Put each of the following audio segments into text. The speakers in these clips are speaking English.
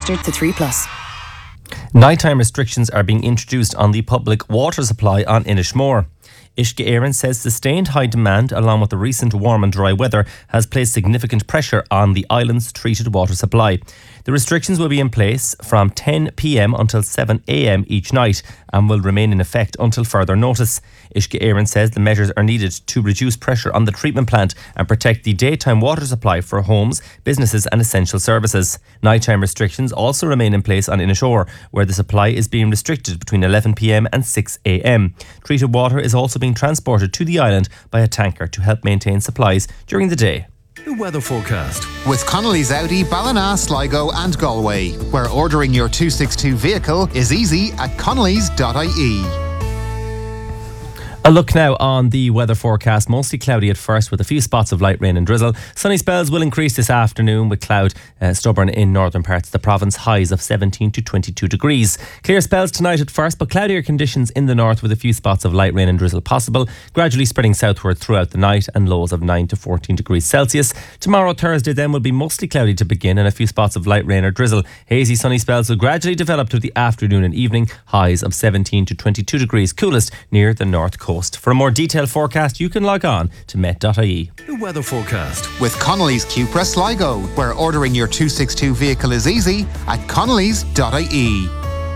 registered to 3+. Nighttime restrictions are being introduced on the public water supply on Inishmore. Uisce Éireann says sustained high demand, along with the recent warm and dry weather, has placed significant pressure on the island's treated water supply. The restrictions will be in place from 10 p.m. until 7 a.m. each night and will remain in effect until further notice. Uisce Éireann says the measures are needed to reduce pressure on the treatment plant and protect the daytime water supply for homes, businesses and essential services. Nighttime restrictions also remain in place on Inishore, where the supply is being restricted between 11 p.m. and 6 a.m. Treated water is also being transported to the island by a tanker to help maintain supplies during the day. The weather forecast with Connolly's Audi, Ballina, Sligo and Galway, where ordering your 262 vehicle is easy at connellys.ie. A look now on the weather forecast. Mostly cloudy at first with a few spots of light rain and drizzle. Sunny spells will increase this afternoon with cloud stubborn in northern parts of the province. Highs of 17 to 22 degrees. Clear spells tonight at first, but cloudier conditions in the north with a few spots of light rain and drizzle possible. Gradually spreading southward throughout the night and lows of 9 to 14 degrees Celsius. Tomorrow, Thursday, then will be mostly cloudy to begin and a few spots of light rain or drizzle. Hazy sunny spells will gradually develop through the afternoon and evening. Highs of 17 to 22 degrees. Coolest near the north coast. For a more detailed forecast, you can log on to met.ie. The weather forecast with Connolly's Cupra Sligo, where ordering your 262 vehicle is easy at connellys.ie.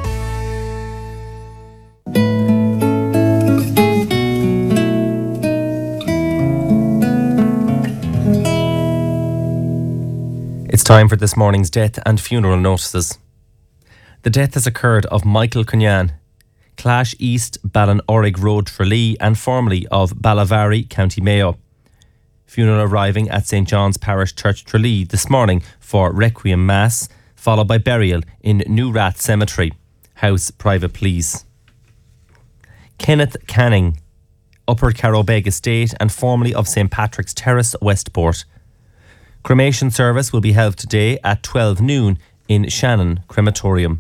It's time for this morning's death and funeral notices. The death has occurred of Michael Cunyan, Clash East, Ballinorrig Road, Tralee, and formerly of Ballavary, County Mayo. Funeral arriving at St John's Parish Church, Tralee this morning for Requiem Mass, followed by burial in New Rath Cemetery. House private, please. Kenneth Canning, Upper Carrowbeg Estate and formerly of St Patrick's Terrace, Westport. Cremation service will be held today at 12 noon in Shannon Crematorium.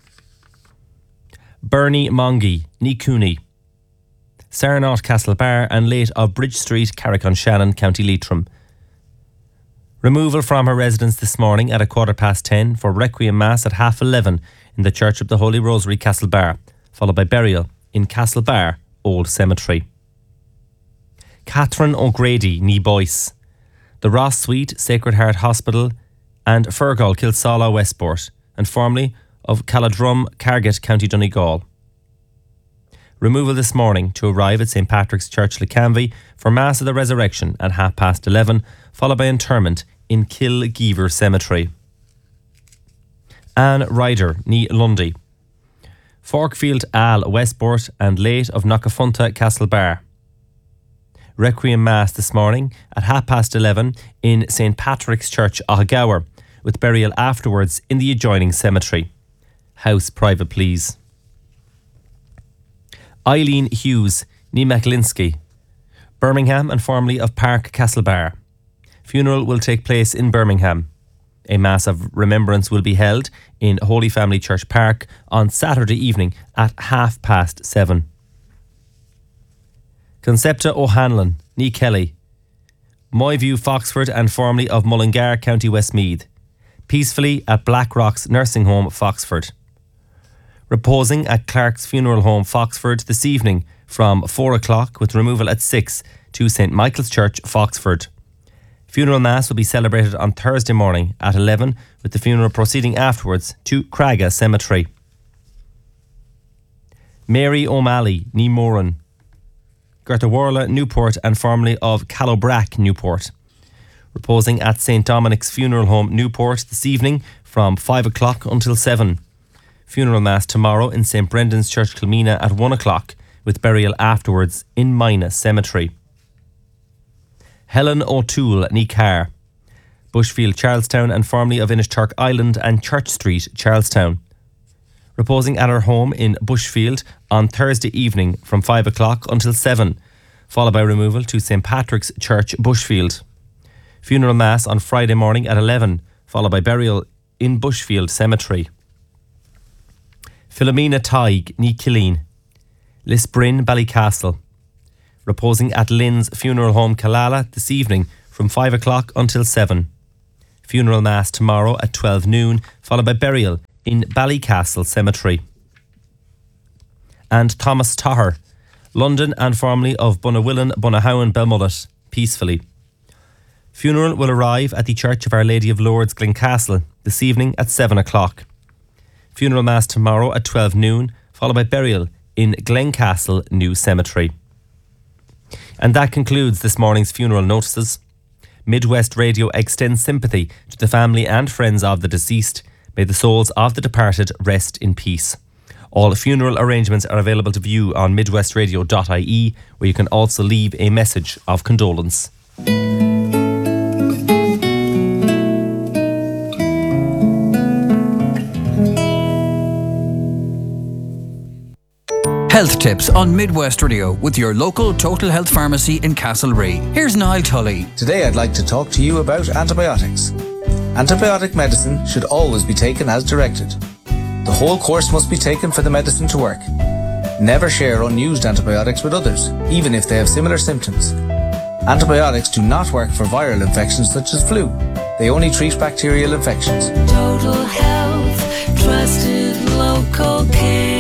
Bernie Mongie, ní Cooney, Sarnaut Castlebar and late of Bridge Street, Carrick-on-Shannon, County Leitrim. Removal from her residence this morning at 10:15 for Requiem Mass at 11:30 in the Church of the Holy Rosary, Castlebar, followed by burial in Castlebar Old Cemetery. Catherine O'Grady, ní Boyce, the Ross Suite, Sacred Heart Hospital and Fergal, Kilsala, Westport, and formerly of Caladrum, Carget, County Donegal. Removal this morning to arrive at St Patrick's Church, Lecanvy for Mass of the Resurrection at 11:30, followed by interment in Kilgeever Cemetery. Anne Ryder, ní Lundy, Forkfield Al, Westport and late of Knockafunta, Castlebar. Requiem Mass this morning at 11:30 in St Patrick's Church, Ahagower, with burial afterwards in the adjoining cemetery. House private, please. Eileen Hughes, ní Maclinsky, Birmingham and formerly of Park Castlebar. Funeral will take place in Birmingham. A Mass of Remembrance will be held in Holy Family Church Park on Saturday evening at 7:30. Concepta O'Hanlon, ní Kelly, Moyview, Foxford and formerly of Mullingar, County Westmeath. Peacefully at Black Rocks Nursing Home, Foxford. Reposing at Clark's Funeral Home, Foxford this evening from 4 o'clock with removal at 6 to St Michael's Church, Foxford. Funeral Mass will be celebrated on Thursday morning at 11 with the funeral proceeding afterwards to Craga Cemetery. Mary O'Malley, ní Moran, Gerta Warla, Newport and formerly of Callobrack, Newport. Reposing at St Dominic's Funeral Home, Newport this evening from 5 o'clock until 7. Funeral Mass tomorrow in St Brendan's Church, Kilmena at 1 o'clock with burial afterwards in Mina Cemetery. Helen O'Toole, ní Carr, Bushfield, Charlestown and formerly of Inishturk Island and Church Street, Charlestown. Reposing at her home in Bushfield on Thursday evening from 5 o'clock until 7, followed by removal to St Patrick's Church, Bushfield. Funeral Mass on Friday morning at 11, followed by burial in Bushfield Cemetery. Philomena Tighe, ní Killeen, Lisbrin, Ballycastle. Reposing at Lynn's Funeral Home, Killala this evening from 5 o'clock until 7. Funeral Mass tomorrow at 12 noon, followed by burial in Ballycastle Cemetery. And Thomas Tahar, London and formerly of Bunawillan, Bunahowan, Belmullet, peacefully. Funeral will arrive at the Church of Our Lady of Lourdes, Glencastle, this evening at 7 o'clock. Funeral Mass tomorrow at 12 noon, followed by burial in Glencastle New Cemetery. And that concludes this morning's funeral notices. Midwest Radio extends sympathy to the family and friends of the deceased. May the souls of the departed rest in peace. All funeral arrangements are available to view on midwestradio.ie, where you can also leave a message of condolence. Health tips on Midwest Radio with your local Total Health Pharmacy in Castlerea. Here's Niall Tully. Today I'd like to talk to you about antibiotics. Antibiotic medicine should always be taken as directed. The whole course must be taken for the medicine to work. Never share unused antibiotics with others, even if they have similar symptoms. Antibiotics do not work for viral infections such as flu. They only treat bacterial infections. Total Health, trusted local care.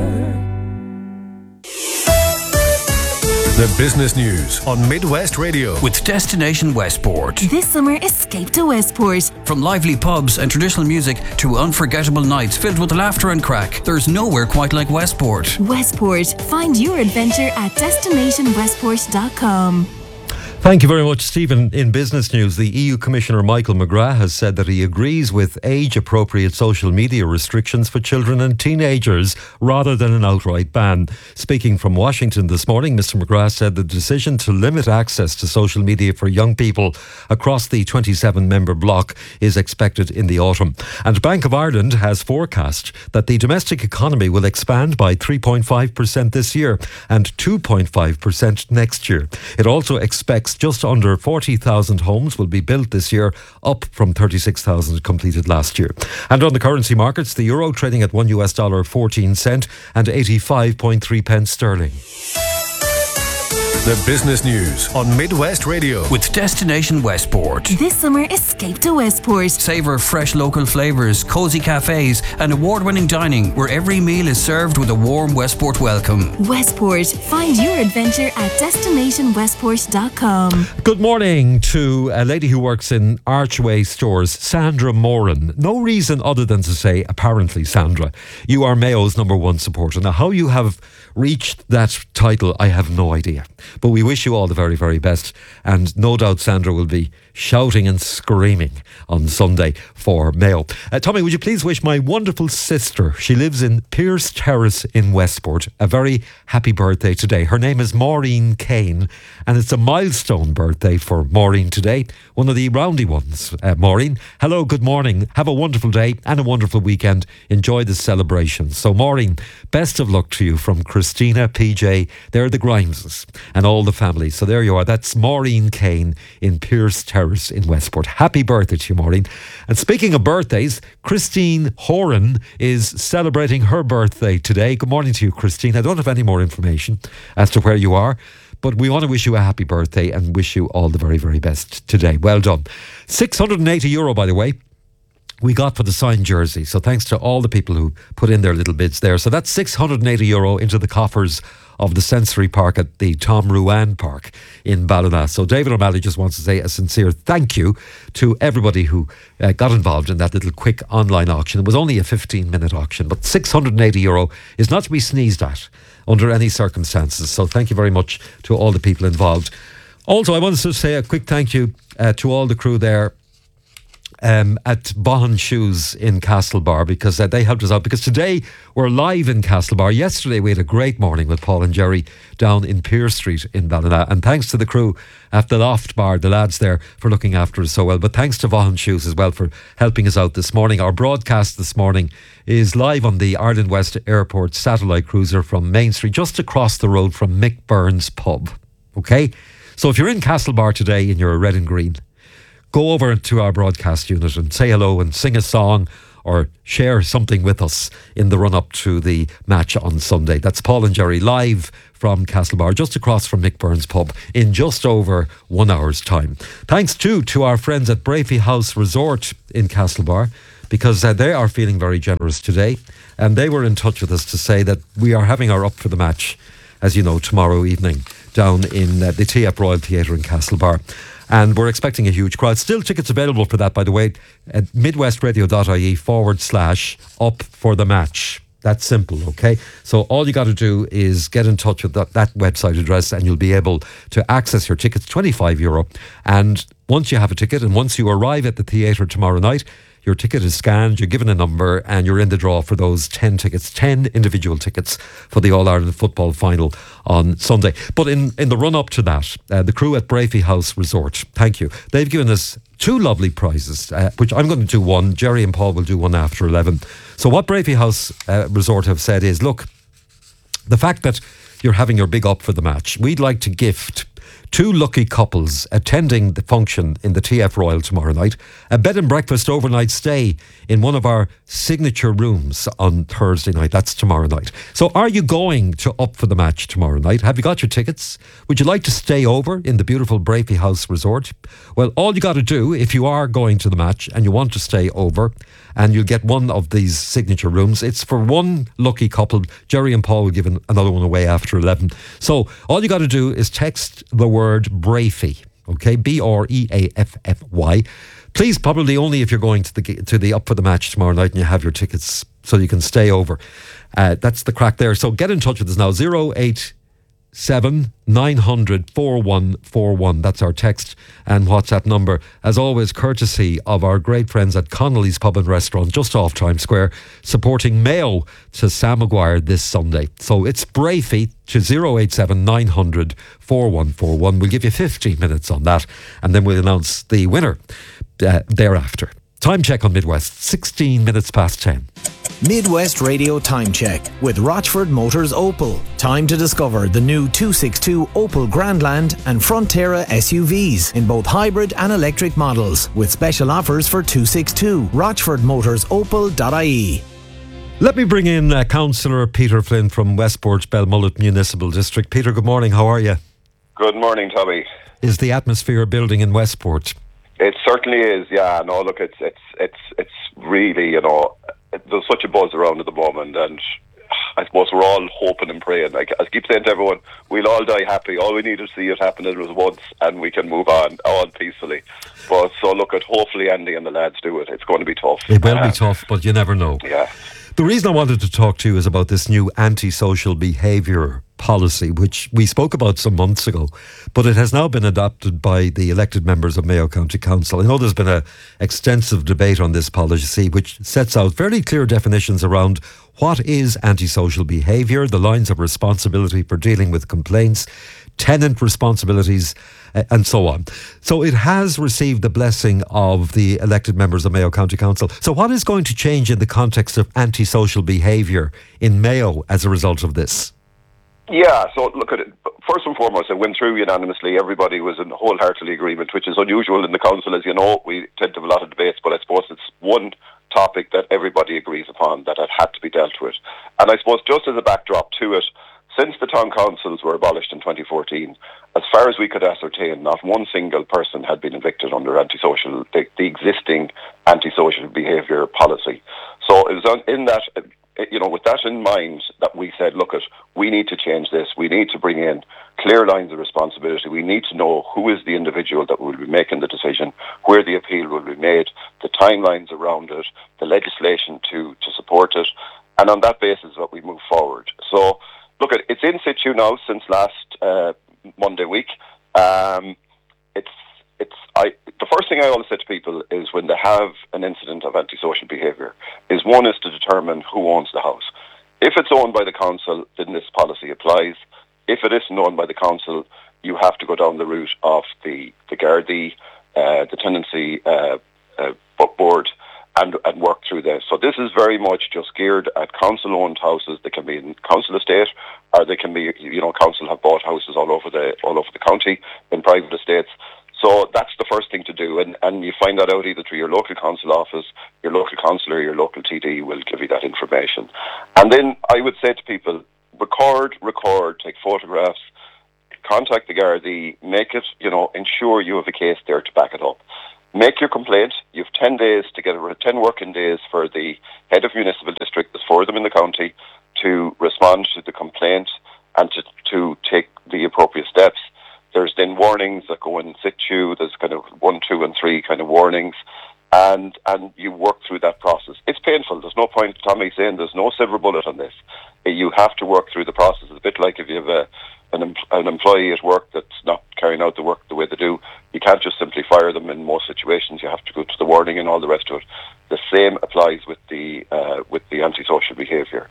The business news on Midwest Radio. With Destination Westport. This summer, escape to Westport. From lively pubs and traditional music to unforgettable nights filled with laughter and crack, there's nowhere quite like Westport. Westport. Find your adventure at destinationwestport.com. Thank you very much, Stephen. In business news, the EU Commissioner Michael McGrath has said that he agrees with age-appropriate social media restrictions for children and teenagers rather than an outright ban. Speaking from Washington this morning, Mr. McGrath said the decision to limit access to social media for young people across the 27-member bloc is expected in the autumn. And Bank of Ireland has forecast that the domestic economy will expand by 3.5% this year and 2.5% next year. It also expects just under 40,000 homes will be built this year, up from 36,000 completed last year. And on the currency markets, the euro trading at $1.14 and 85.3 pence sterling. The business news on Midwest Radio. With Destination Westport. This summer, escape to Westport. Savour fresh local flavours, cosy cafes and award-winning dining where every meal is served with a warm Westport welcome. Westport. Find your adventure at destinationwestport.com. Good morning to a lady who works in Archway Stores, Sandra Moran. No reason other than to say, apparently, Sandra, you are Mayo's #1 supporter. Now, how you have reached that title, I have no idea. But we wish you all the very, very best. And no doubt Sandra will be shouting and screaming on Sunday for Mayo. Tommy, would you please wish my wonderful sister, she lives in Pierce Terrace in Westport, a very happy birthday today. Her name is Maureen Kane, and it's a milestone birthday for Maureen today. One of the roundy ones. Maureen, hello, good morning. Have a wonderful day and a wonderful weekend. Enjoy the celebration. So Maureen, best of luck to you from Christina, PJ, they're the Grimeses and all the family. So there you are. That's Maureen Kane in Pierce Terrace in Westport. Happy birthday to you, Maureen. And speaking of birthdays, Christine Horan is celebrating her birthday today. Good morning to you, Christine. I don't have any more information as to where you are, but we want to wish you a happy birthday and wish you all the very, very best today. Well done. €680, by the way, we got for the signed jersey. So thanks to all the people who put in their little bids there. So that's €680 into the coffers of the Sensory Park at the Tom Ruan Park in Ballina. So David O'Malley just wants to say a sincere thank you to everybody who got involved in that little quick online auction. It was only a 15-minute auction, but €680 is not to be sneezed at under any circumstances. So thank you very much to all the people involved. Also, I wanted to say a quick thank you to all the crew there at Bohan Shoes in Castlebar, because they helped us out, because today we're live in Castlebar. Yesterday we had a great morning with Paul and Jerry down in Pier Street in Ballina, and thanks to the crew at the Loft Bar, the lads there, for looking after us so well. But thanks to Bohan Shoes as well for helping us out this morning. Our broadcast this morning is live on the Ireland West Airport satellite cruiser from Main Street, just across the road from Mick Burns pub. Okay, so if you're in Castlebar today and you're a red and green, go over to our broadcast unit and say hello and sing a song or share something with us in the run-up to the match on Sunday. That's Paul and Jerry live from Castlebar, just across from Mick Burns Pub, in just over 1 hour's time. Thanks too to our friends at Brafey House Resort in Castlebar, because they are feeling very generous today, and they were in touch with us to say that we are having our Up for the Match, as you know, tomorrow evening down in the TF Royal Theatre in Castlebar. And we're expecting a huge crowd. Still tickets available for that, by the way, at midwestradio.ie/up for the match. That's simple, okay? So all you got to do is get in touch with that website address and you'll be able to access your tickets, €25. And once you have a ticket and once you arrive at the theatre tomorrow night, your ticket is scanned, you're given a number, and you're in the draw for those 10 tickets, 10 individual tickets for the All-Ireland football final on Sunday. But in the run-up to that, the crew at Brafey House Resort, thank you, they've given us 2 lovely prizes, which I'm going to do one. Jerry and Paul will do one after 11. So what Brafey House Resort have said is, look, the fact that you're having your big Up for the Match, we'd like to gift 2 lucky couples attending the function in the TF Royal tomorrow night a bed and breakfast overnight stay in one of our signature rooms on Thursday night. That's tomorrow night. So are you going to Up for the Match tomorrow night? Have you got your tickets? Would you like to stay over in the beautiful Brafey House Resort? Well, all you got to do, if you are going to the match and you want to stay over, and you'll get one of these signature rooms. It's for one lucky couple. Jerry and Paul will give another one away after 11. So all you got to do is text the word Brafey, okay? BREAFFY. Please, probably only if you're going to the Up for the Match tomorrow night and you have your tickets so you can stay over. That's the crack there. So get in touch with us now. 087 900 4141. That's our text and WhatsApp number. As always, courtesy of our great friends at Connolly's Pub and Restaurant, just off Times Square, supporting Mayo to Sam Maguire this Sunday. So it's Brafey to 087 900 4141. We'll give you 15 minutes on that, and then we'll announce the winner thereafter. Time check on Midwest, 16 minutes past 10. Midwest Radio Time Check with Rochford Motors Opel. Time to discover the new 262 Opel Grandland and Frontera SUVs in both hybrid and electric models, with special offers for 262. RochfordMotorsOpel.ie. Let me bring in Councillor Peter Flynn from Westport's Belmullet Municipal District. Peter, good morning. How are you? Good morning, Tommy. Is the atmosphere building in Westport? It certainly is. Yeah. No, look, it's really, there's such a buzz around at the moment, and I suppose we're all hoping and praying. Like I keep saying to everyone, we'll all die happy. All we need to see it happen is once, and we can move on all peacefully. But so look, hopefully Andy and the lads do it. It's going to be tough. It will be tough, but you never know. Yeah. The reason I wanted to talk to you is about this new antisocial behaviour policy, which we spoke about some months ago, but it has now been adopted by the elected members of Mayo County Council. I know there's been an extensive debate on this policy, which sets out very clear definitions around what is antisocial behaviour, the lines of responsibility for dealing with complaints, tenant responsibilities, and so on. So it has received the blessing of the elected members of Mayo County Council. So what is going to change in the context of antisocial behaviour in Mayo as a result of this? Yeah, so look at it. First and foremost, it went through unanimously. Everybody was in wholeheartedly agreement, which is unusual in the council. As you know, we tend to have a lot of debates, but I suppose it's one topic that everybody agrees upon that it had to be dealt with. And I suppose just as a backdrop to it, since the town councils were abolished in 2014, as far as we could ascertain, not one single person had been evicted under the existing antisocial behaviour policy. So it was in that, with that in mind, that we said, look, we need to change this. We need to bring in clear lines of responsibility. We need to know who is the individual that will be making the decision, where the appeal will be made, the timelines around it, the legislation to support it, and on that basis that we move forward. So, look, it's in situ now since last Monday week. The first thing I always say to people is when they have an incident of antisocial behaviour is one is to determine who owns the house. If it's owned by the council, then this policy applies. If it isn't owned by the council, you have to go down the route of the Gardaí, the tenancy board, and work through this. So this is very much just geared at council-owned houses. They can be in council estate, or they can be, council have bought houses all over the county in private estates. So that's the first thing to do, and you find that out either through your local council office, your local councillor, your local TD will give you that information. And then I would say to people, record, take photographs, contact the Gardaí, make it, ensure you have a case there to back it up. Make your complaint. You have 10 days to get 10 working days for the head of municipal district, there's 4 of them in the county, to respond to the complaint and to take the appropriate steps. There's then warnings that go in situ. There's kind of 1, 2, and 3 kind of warnings, and you work through that process. It's painful. There's no point, Tommy, saying there's no silver bullet on this. You have to work through the process. It's a bit like if you have an employee at work that's not carrying out the work the way they do. You can't just simply fire them in most situations. You have to go to the warning and all the rest of it. The same applies with the antisocial behaviour.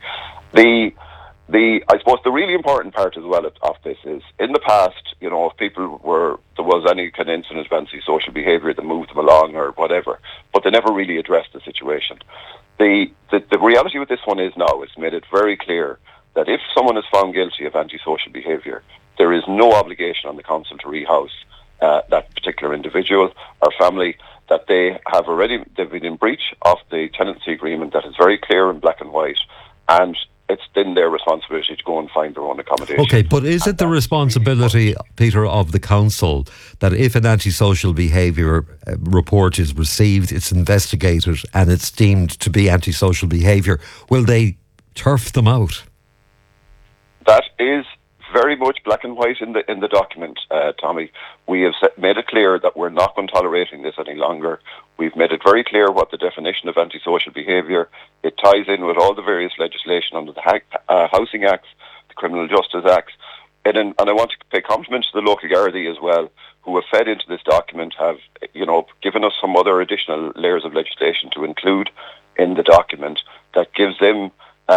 I suppose the really important part as well of this is, in the past, if there was any kind of incident of antisocial behaviour that moved them along or whatever, but they never really addressed the situation. The reality with this one is now, it's made it very clear that if someone is found guilty of antisocial behaviour, there is no obligation on the council to rehouse that particular individual or family, that they've been in breach of the tenancy agreement that is very clear in black and white, and it's then their responsibility to go and find their own accommodation. Okay, but is it the responsibility, Peter, of the council that if an antisocial behaviour report is received, it's investigated and it's deemed to be antisocial behaviour, will they turf them out? That is very much black and white in the document, Tommy. We have made it clear that we're not going to tolerating this any longer. We've made it very clear what the definition of antisocial behaviour. It ties in with all the various legislation under the Housing Acts, the Criminal Justice Acts, and I want to pay compliments to the local Gardaí as well, who have fed into this document, have given us some other additional layers of legislation to include in the document that gives them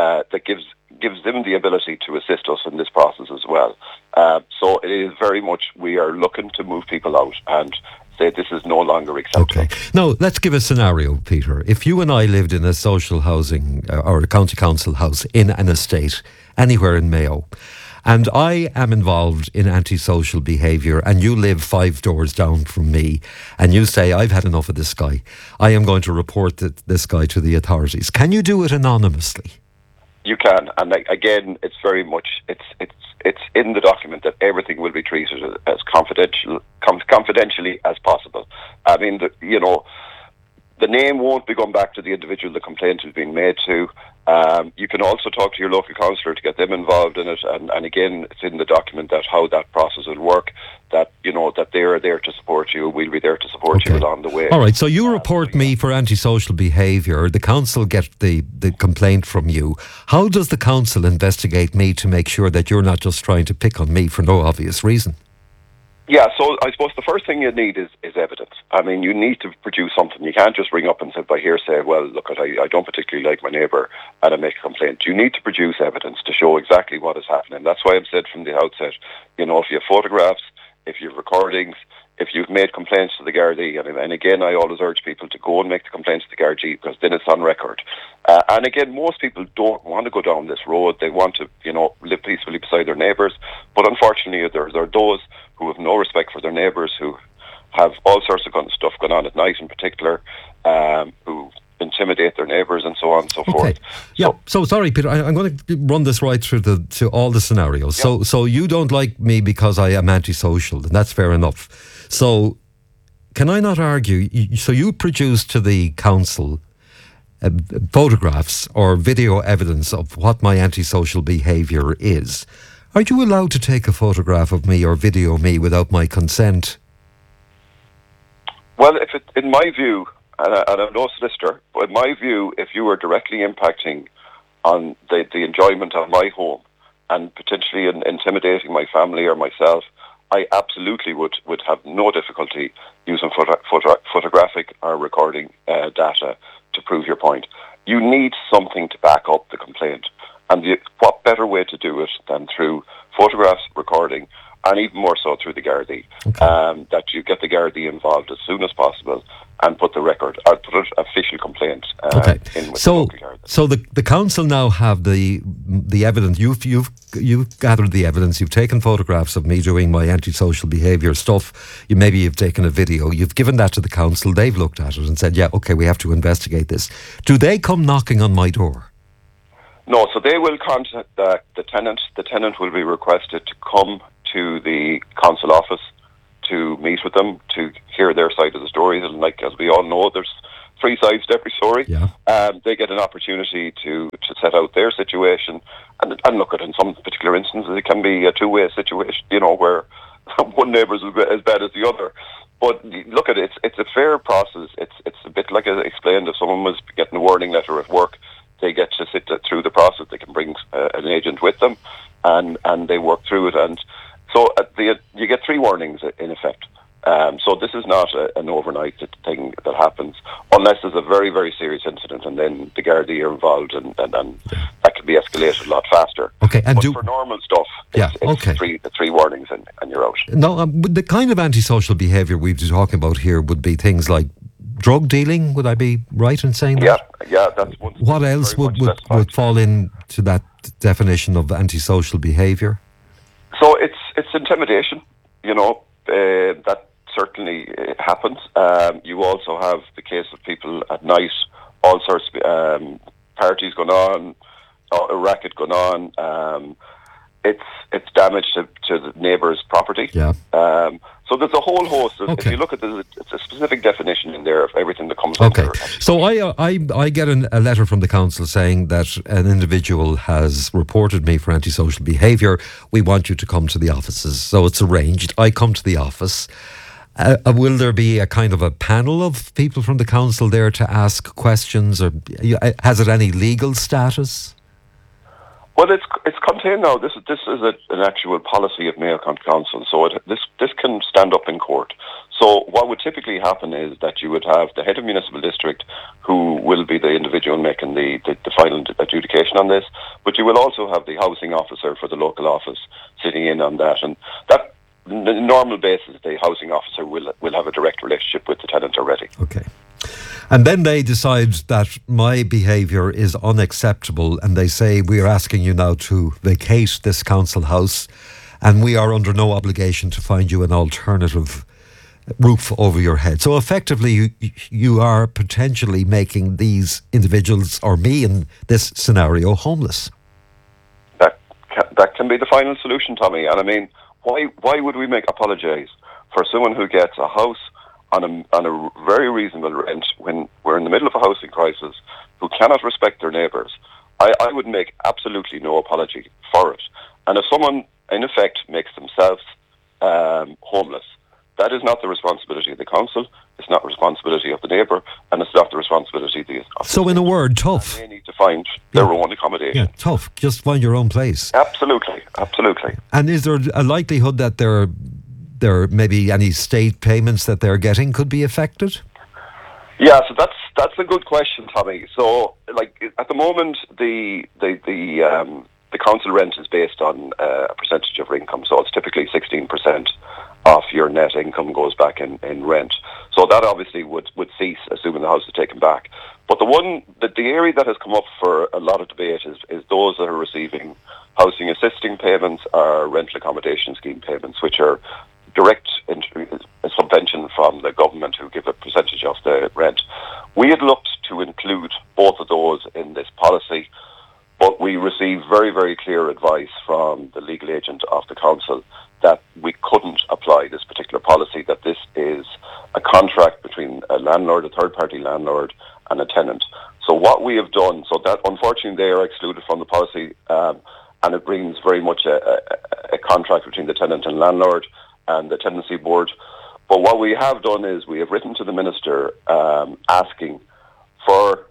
the ability to assist us in this process as well. So it is very much, we are looking to move people out and say this is no longer acceptable. Okay. Now, let's give a scenario, Peter. If you and I lived in a social housing or a county council house in an estate anywhere in Mayo, and I am involved in antisocial behaviour, and you live 5 doors down from me, and you say, I've had enough of this guy, I am going to report this guy to the authorities. Can you do it anonymously? You can, and again, it's very much, it's in the document that everything will be treated as confidentially as possible. I mean, the name won't be going back to the individual the complaint is being made to. You can also talk to your local councillor to get them involved in it, and again, it's in the document that how that process will work, that that they are there to support you, we'll be there to support you along the way. All right, so you report me for antisocial behaviour, the council get the complaint from you. How does the council investigate me to make sure that you're not just trying to pick on me for no obvious reason? Yeah, so I suppose the first thing you need is evidence. I mean, you need to produce something. You can't just ring up and say by hearsay, well, look, I don't particularly like my neighbour and I make a complaint. You need to produce evidence to show exactly what is happening. That's why I've said from the outset, if you have photographs, if you have recordings, if you've made complaints to the Gardaí, and again, I always urge people to go and make the complaints to the Gardaí because then it's on record. And again, most people don't want to go down this road. They want to, live peacefully beside their neighbours. But unfortunately, there are those who have no respect for their neighbours, who have all sorts of stuff going on at night in particular, who intimidate their neighbours and so on and so forth. Yeah. So sorry, Peter, I'm going to run this right through to all the scenarios. Yeah. So you don't like me because I am antisocial, and that's fair enough. So can I not argue? So you produce to the council photographs or video evidence of what my antisocial behaviour is. Are you allowed to take a photograph of me or video me without my consent? Well, in my view, and I'm no solicitor, but in my view, if you are directly impacting on the enjoyment of my home and potentially intimidating my family or myself, I absolutely would have no difficulty using photographic or recording data to prove your point. You need something to back up the complaint. And what better way to do it than through photographs, recording, and even more so through the Gardaí. Okay. That you get the Gardaí involved as soon as possible and put the official complaint in with the local Garda. So the council now have the evidence. You've gathered the evidence. You've taken photographs of me doing my antisocial behaviour stuff. You've taken a video. You've given that to the council. They've looked at it and said, yeah, okay, we have to investigate this. Do they come knocking on my door? No, so they will contact the tenant. The tenant will be requested to come to the council office to meet with them, to hear their side of the story. And like, as we all know, there's 3 sides to every story. Yeah. They get an opportunity to set out their situation and look at, in some particular instances, it can be a two-way situation, where one neighbour's as bad as the other. But look at it, it's a fair process. It's a bit like I explained, if someone was getting a warning letter at work, they get to sit through the process. They can bring an agent with them and they work through it. And so you get 3 warnings in effect. So this is not an overnight thing that happens, unless there's a very, very serious incident, and then the Gardaí are involved, and that can be escalated a lot faster. Okay, and for normal stuff, it's 3 warnings and you're out. No, the kind of antisocial behaviour we've been talking about here would be things like drug dealing. Would I be right in saying that? Yeah, that's one. What else would fall into that definition of antisocial behaviour? So it's intimidation. That certainly happens. You also have the case of people at night, all sorts of parties going on, a racket going on. It's damage to the neighbour's property. Yeah. So there's a whole host of, if you look at this, it's a specific definition in there of everything that comes under. Okay. So I get a letter from the council saying that an individual has reported me for antisocial behaviour. We want you to come to the offices. So it's arranged. I come to the office. Will there be a kind of a panel of people from the council there to ask questions, or has it any legal status? Well, it's contained now. This is an actual policy of Mayo County Council, so this can stand up in court. So what would typically happen is that you would have the head of municipal district, who will be the individual making the final adjudication on this, but you will also have the housing officer for the local office sitting in on that, and that. On a normal basis, the housing officer will have a direct relationship with the tenant already. Okay. And then they decide that my behaviour is unacceptable, and they say, we are asking you now to vacate this council house, and we are under no obligation to find you an alternative roof over your head. So effectively, you are potentially making these individuals, or me in this scenario, homeless. That can be the final solution, Tommy. And I mean, why would we apologise for someone who gets a house on a very reasonable rent when we're in the middle of a housing crisis, who cannot respect their neighbours? I would make absolutely no apology for it. And if someone, in effect, makes themselves homeless, that is not the responsibility of the council, it's not the responsibility of the neighbour, and it's not the responsibility of the... So in a word, tough. They need to find their own accommodation. Yeah, tough. Just find your own place. Absolutely. And is there a likelihood that there may be any state payments that they're getting could be affected? Yeah, so that's a good question, Tommy. So, like, at the moment, the council rent is based on a percentage of income, so it's typically 16% of your net income goes back in rent. So that obviously would cease, assuming the house is taken back. But the area that has come up for a lot of debate is those that are receiving housing assisting payments or rental accommodation scheme payments, which are direct subvention from the government, who give a percentage of the rent. We had looked to include both of those in this policy, but we received very, very clear advice from the legal agent of the council that we couldn't apply this particular policy, that this is a contract between a landlord, a third-party landlord, and a tenant. So what we have done, so that unfortunately they are excluded from the policy, and it brings very much a contract between the tenant and landlord and the tenancy board. But what we have done is we have written to the minister asking for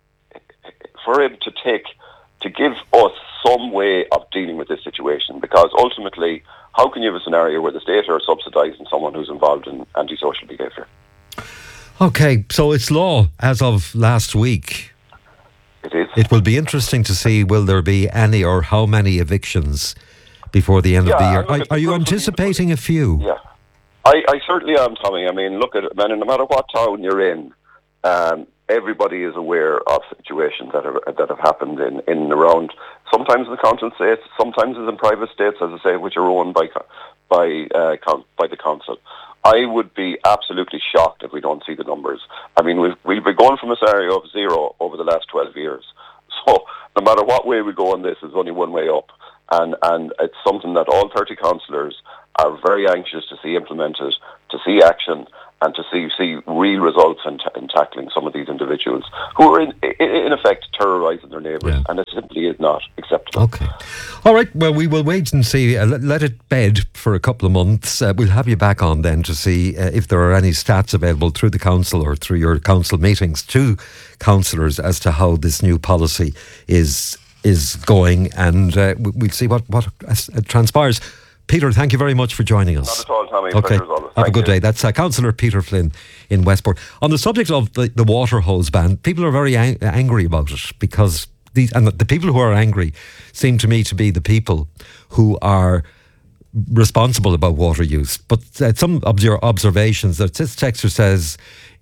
him to give us some way of dealing with this situation, because ultimately, how can you have a scenario where the state are subsidising someone who's involved in antisocial behaviour? Okay, so it's law as of last week. It is. It will be interesting to see, will there be any or how many evictions before the end of the year? Are you anticipating a few? Yeah. I certainly am, Tommy. I mean, look at it, man. No matter what town you're in, everybody is aware of situations that have happened in and around. Sometimes in the council estates, sometimes it's in private estates, as I say, which are owned by the council. I would be absolutely shocked if we don't see the numbers. I mean, we've been going from a scenario of zero over the last 12 years. So no matter what way we go on this, there's only one way up. And it's something that all 30 councillors are very anxious to see implemented, to see action, and to see real results in tackling some of these individuals who are in effect terrorising their neighbours, and it simply is not acceptable. Okay. All right, well, we will wait and see. Let it bed for a couple of months. We'll have you back on then to see if there are any stats available through the council or through your council meetings to councillors as to how this new policy is going, and we'll see what transpires. Peter, thank you very much for joining us. Not at all, Tommy. Okay. Have a good day. That's Councillor Peter Flynn in Westport. On the subject of the water hose ban, people are very angry about it because the people who are angry seem to me to be the people who are responsible about water use. But some observations that this texter says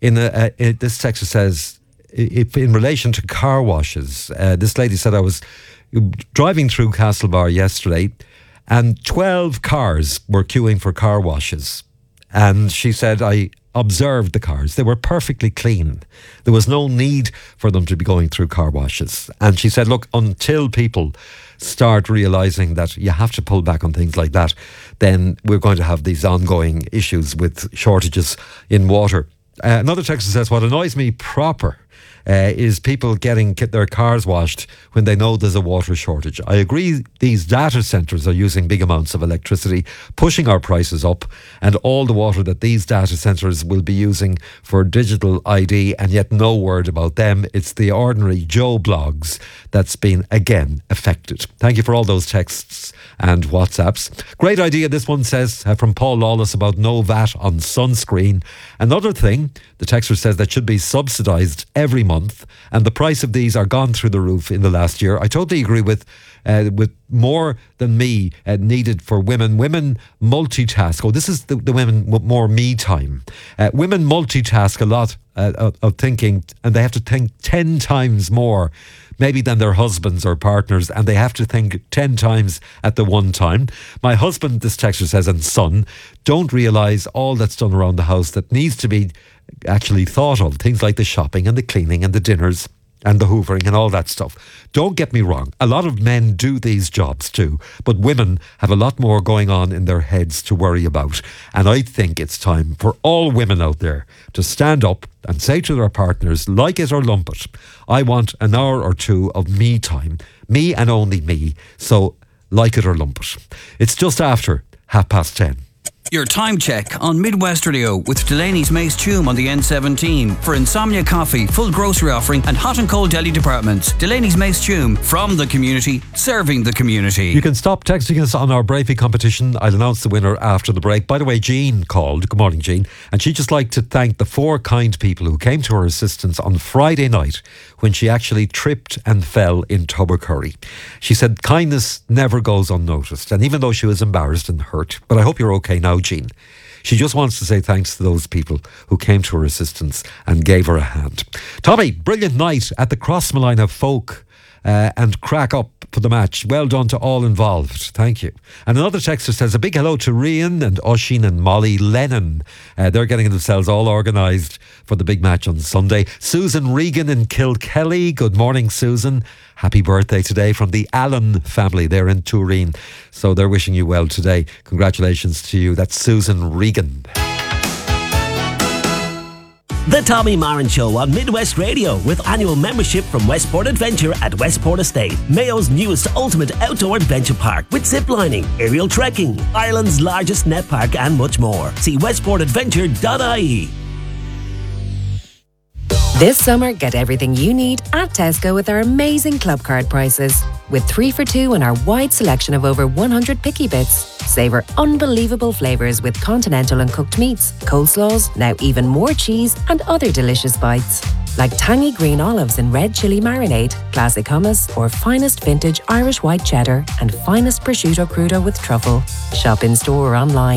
if in relation to car washes, this lady said, I was driving through Castlebar yesterday and 12 cars were queuing for car washes. And she said, I observed the cars. They were perfectly clean. There was no need for them to be going through car washes. And she said, look, until people start realising that you have to pull back on things like that, then we're going to have these ongoing issues with shortages in water. Another texter says, what annoys me proper is people getting their cars washed when they know there's a water shortage. I agree these data centres are using big amounts of electricity, pushing our prices up, and all the water that these data centres will be using for digital ID, and yet no word about them. It's the ordinary Joe blogs that's been again affected. Thank you for all those texts and WhatsApps. Great idea, this one says, from Paul Lawless, about no VAT on sunscreen. Another thing, the texter says, that should be subsidised every month, and the price of these are gone through the roof in the last year. I totally agree with more than me needed for women. Women multitask. Oh, this is the women with more me time. Women multitask a lot of thinking, and they have to think 10 times more maybe than their husbands or partners, and they have to think 10 times at the one time. My husband, this texter says, and son, don't realise all that's done around the house that needs to be actually thought of. Things like the shopping and the cleaning and the dinners and the hoovering and all that stuff. Don't get me wrong, a lot of men do these jobs too, but women have a lot more going on in their heads to worry about. And I think it's time for all women out there to stand up and say to their partners, like it or lump it, I want an hour or two of me time, me and only me, so like it or lump it. It's just after 10:30. Your time check on Midwest Radio with Delaney's Mace Tume on the N17 for Insomnia Coffee, full grocery offering and hot and cold deli departments. Delaney's Mace Tume, from the community, serving the community. You can stop texting us on our Bravey competition. I'll announce the winner after the break. By the way, Jean called. Good morning, Jean. And she'd just like to thank the 4 kind people who came to her assistance on Friday night when she actually tripped and fell in Tubbercurry. She said kindness never goes unnoticed, and even though she was embarrassed and hurt, but I hope you're okay now, Jean. She just wants to say thanks to those people who came to her assistance and gave her a hand. Tommy, brilliant night at the Crossmolina Folk and crack up for the match. Well done to all involved. Thank you. And another texter says a big hello to Rian and Oisín and Molly Lennon. They're getting themselves all organised for the big match on Sunday. Susan Regan in Kilkelly. Good morning, Susan. Happy birthday today from the Allen family. They're in Turin. So they're wishing you well today. Congratulations to you. That's Susan Regan. The Tommy Marin Show on Midwest Radio, with annual membership from Westport Adventure at Westport Estate, Mayo's newest ultimate outdoor adventure park with ziplining, aerial trekking, Ireland's largest net park and much more. See westportadventure.ie. This summer, get everything you need at Tesco with our amazing club card prices. With 3 for $2 and our wide selection of over 100 picky bits. Savour unbelievable flavours with continental and cooked meats, coleslaws, now even more cheese and other delicious bites. Like tangy green olives and red chilli marinade, classic hummus, or finest vintage Irish white cheddar and finest prosciutto crudo with truffle. Shop in store or online.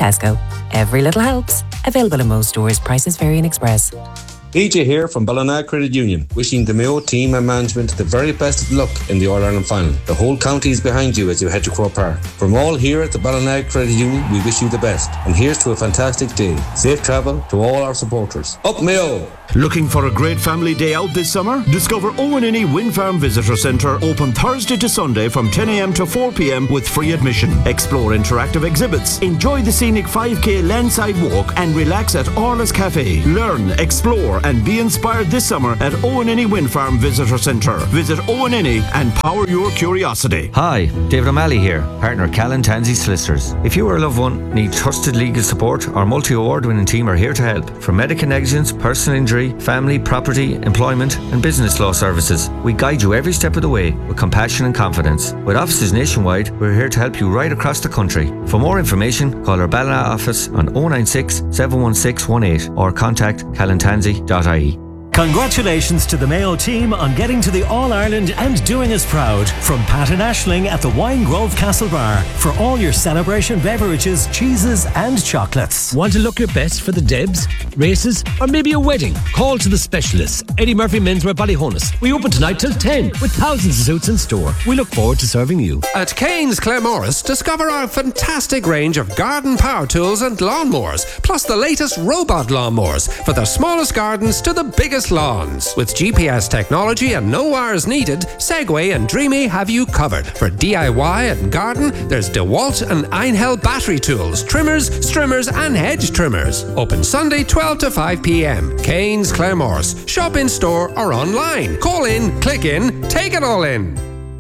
Tesco. Every little helps. Available in most stores. Prices vary in Express. PJ here from Ballina Credit Union, wishing the Mayo team and management the very best of luck in the All-Ireland final. The whole county is behind you as you head to Croke Park. From all here at the Ballina Credit Union, we wish you the best. And here's to a fantastic day. Safe travel to all our supporters. Up Mayo! Looking for a great family day out this summer? Discover Owenini Wind Farm Visitor Centre, open Thursday to Sunday from 10 a.m. to 4 p.m. with free admission. Explore interactive exhibits, enjoy the scenic 5k landside walk and relax at Orla's Cafe. Learn, explore and be inspired this summer at Owenini Wind Farm Visitor Centre. Visit Owenini and power your curiosity. Hi, David O'Malley here, partner Callan Tansey Solicitors. If you or a loved one need trusted legal support, our multi-award winning team are here to help. From medical negligence, personal injury, family, property, employment and business law services, we guide you every step of the way with compassion and confidence. With offices nationwide, we're here to help you right across the country. For more information, call our Ballina office on 096 716 18 or contact callantansey.ie. Congratulations to the Mayo team on getting to the All-Ireland and doing us proud. From Pat and Aisling at the Wine Grove Castle Bar for all your celebration beverages, cheeses and chocolates. Want to look your best for the Debs, races or maybe a wedding? Call to the specialists. Eddie Murphy Menswear Ballyhonus. We open tonight till 10 with thousands of suits in store. We look forward to serving you. At Kane's Claremorris, discover our fantastic range of garden power tools and lawnmowers, plus the latest robot lawnmowers for the smallest gardens to the biggest lawns. With GPS technology and no wires needed, Segway and Dreamy have you covered. For DIY and garden, there's DeWalt and Einhell battery tools, trimmers, strimmers and hedge trimmers. Open Sunday 12 to 5 p.m. Kane's Claremorris. Shop in store or online. Call in, click in, take it all in.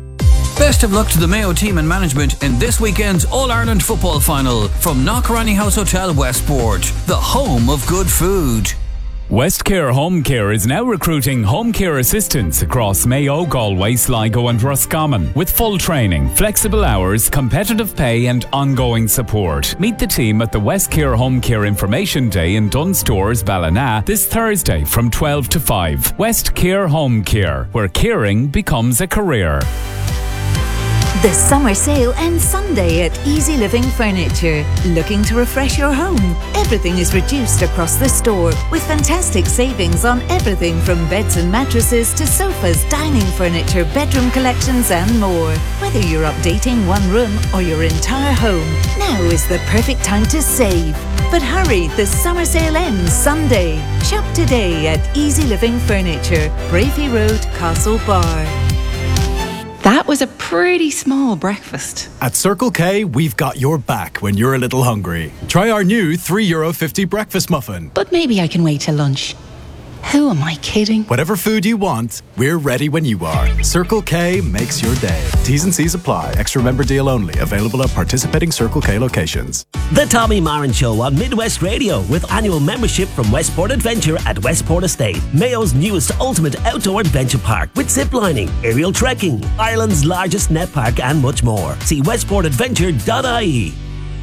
Best of luck to the Mayo team and management in this weekend's All-Ireland football final from Knockranny House Hotel Westport, the home of good food. Westcare Home Care is now recruiting home care assistants across Mayo, Galway, Sligo and Roscommon with full training, flexible hours, competitive pay and ongoing support. Meet the team at the Westcare Home Care Information Day in Dunstores, Ballina this Thursday from 12 to 5. Westcare Home Care, where caring becomes a career. The summer sale ends Sunday at Easy Living Furniture. Looking to refresh your home? Everything is reduced across the store with fantastic savings on everything from beds and mattresses to sofas, dining furniture, bedroom collections and more. Whether you're updating one room or your entire home, now is the perfect time to save. But hurry, the summer sale ends Sunday. Shop today at Easy Living Furniture, Bravey Road, Castle Bar. That was a pretty small breakfast. At Circle K, we've got your back when you're a little hungry. Try our new €3.50 breakfast muffin. But maybe I can wait till lunch. Who am I kidding? Whatever food you want, we're ready when you are. Circle K makes your day. T's and C's apply. Extra member deal only. Available at participating Circle K locations. The Tommy Marin Show on Midwest Radio with annual membership from Westport Adventure at Westport Estate. Mayo's newest ultimate outdoor adventure park with zip lining, aerial trekking, Ireland's largest net park and much more. See westportadventure.ie.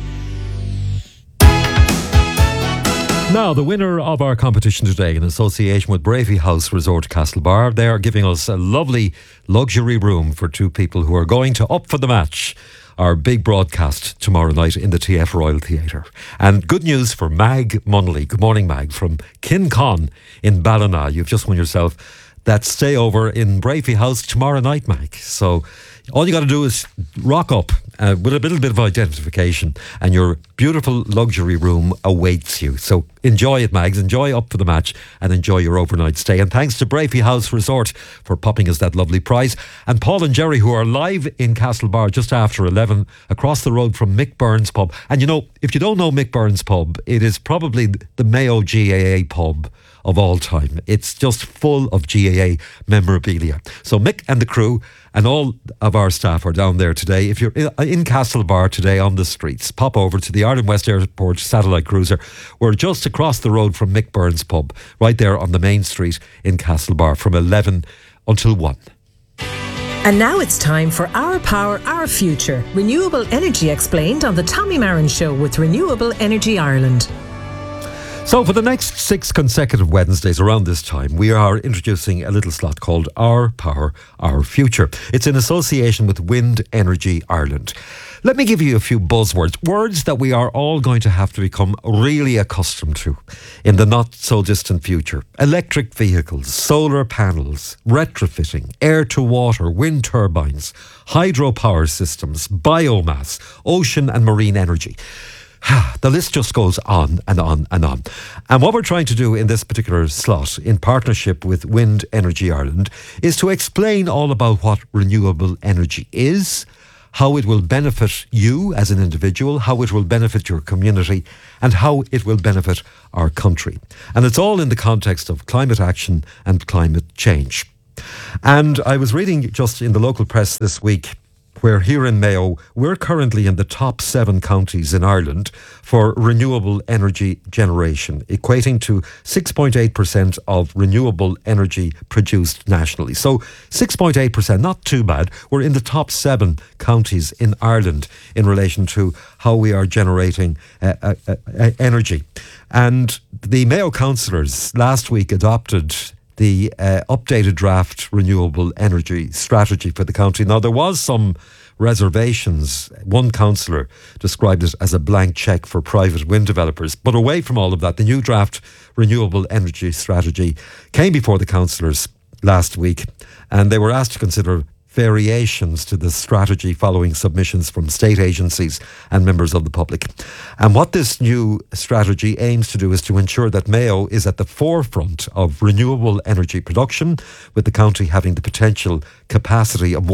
Now, the winner of our competition today, in association with Bravey House Resort Castlebar, they are giving us a lovely luxury room for two people who are going to Up for the Match, our big broadcast tomorrow night in the TF Royal Theatre. And good news for Mag Munnelly. Good morning, Mag, from Kincon in Ballina. You've just won yourself that stay over in Bravey House tomorrow night, Mag. So all you got to do is rock up with a little bit of identification and your beautiful luxury room awaits you. So enjoy it, Mags. Enjoy Up for the Match and enjoy your overnight stay. And thanks to Bravey House Resort for popping us that lovely prize. And Paul and Jerry, who are live in Castlebar just after 11 across the road from Mick Burns Pub. And you know, if you don't know Mick Burns Pub, it is probably the Mayo GAA pub of all time. It's just full of GAA memorabilia. So Mick and the crew and all of our staff are down there today. If you're in Castlebar today on the streets, pop over to the Ireland West Airport satellite cruiser. We're just across the road from Mick Burns Pub, right there on the main street in Castlebar from 11 until 1. And now it's time for Our Power, Our Future. Renewable energy explained on the Tommy Marin Show with Renewable Energy Ireland. So for the next 6 consecutive Wednesdays around this time, we are introducing a little slot called Our Power, Our Future. It's in association with Wind Energy Ireland. Let me give you a few buzzwords, words that we are all going to have to become really accustomed to in the not so distant future. Electric vehicles, solar panels, retrofitting, air to water, wind turbines, hydropower systems, biomass, ocean and marine energy. The list just goes on and on and on. And what we're trying to do in this particular slot, in partnership with Wind Energy Ireland, is to explain all about what renewable energy is, how it will benefit you as an individual, how it will benefit your community, and how it will benefit our country. And it's all in the context of climate action and climate change. And I was reading just in the local press this week, where here in Mayo, we're currently in the top 7 counties in Ireland for renewable energy generation, equating to 6.8% of renewable energy produced nationally. So 6.8%, not too bad. We're in the top 7 counties in Ireland in relation to how we are generating energy. And the Mayo councillors last week adopted the updated draft renewable energy strategy for the county. Now, there was some reservations. One councillor described it as a blank cheque for private wind developers. But away from all of that, the new draft renewable energy strategy came before the councillors last week, and they were asked to consider variations to the strategy following submissions from state agencies and members of the public. And what this new strategy aims to do is to ensure that Mayo is at the forefront of renewable energy production, with the county having the potential capacity of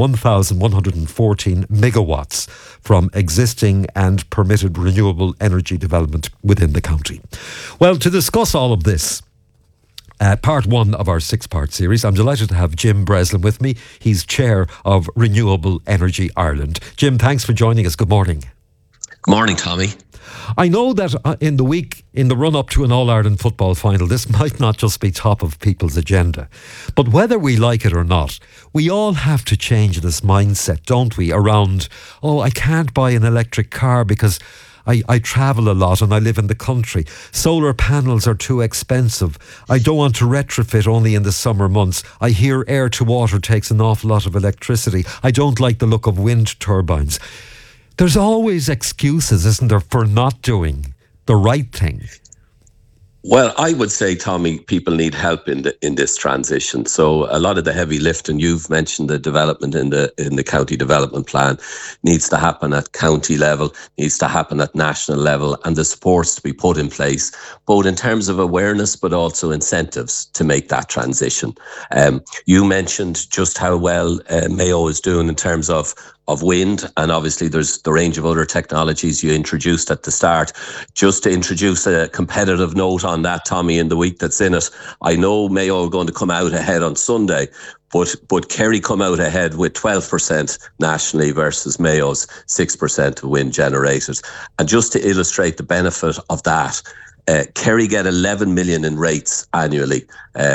1,114 megawatts from existing and permitted renewable energy development within the county. Well, to discuss all of this, part 1 of our 6-part series, I'm delighted to have Jim Breslin with me. He's chair of Renewable Energy Ireland. Jim, thanks for joining us. Good morning. Good morning, Tommy. I know that in the week, in the run-up to an All-Ireland football final, this might not just be top of people's agenda. But whether we like it or not, we all have to change this mindset, don't we, around, I can't buy an electric car because I travel a lot and I live in the country. Solar panels are too expensive. I don't want to retrofit only in the summer months. I hear air to water takes an awful lot of electricity. I don't like the look of wind turbines. There's always excuses, isn't there, for not doing the right thing? Well, I would say, Tommy, people need help in this transition. So a lot of the heavy lifting, you've mentioned the development in the county development plan, needs to happen at county level, needs to happen at national level, and the supports to be put in place, both in terms of awareness, but also incentives to make that transition. You mentioned just how well Mayo is doing in terms of wind, and obviously there's the range of other technologies you introduced at the start. Just to introduce a competitive note on that, Tommy, in the week that's in it, I know Mayo are going to come out ahead on Sunday, but Kerry come out ahead with 12% nationally versus Mayo's 6% of wind generated. And just to illustrate the benefit of that, Kerry get 11 million in rates annually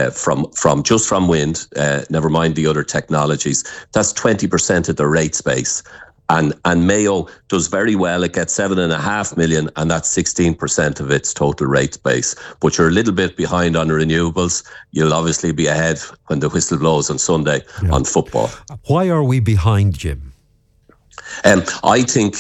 from wind, never mind the other technologies. That's 20% of the rate space. And Mayo does very well. It gets 7.5 million, and that's 16% of its total rate base. But you're a little bit behind on renewables. You'll obviously be ahead when the whistle blows on Sunday on football. Why are we behind, Jim? I think